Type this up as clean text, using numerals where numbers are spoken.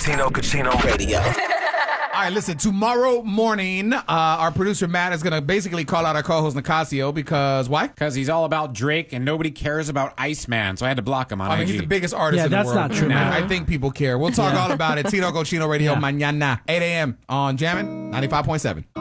Tino Casino Radio. All right, listen, tomorrow morning, our producer Matt is going to basically call out our co-host Nicasio because why? Because he's all about Drake and nobody cares about Iceman, so I had to block him on IG. He's the biggest artist in the world. Yeah, that's not true, man. I think people care. We'll talk all about it. Tino Cochino Radio, mañana, 8 a.m. on Jammin' 95.7.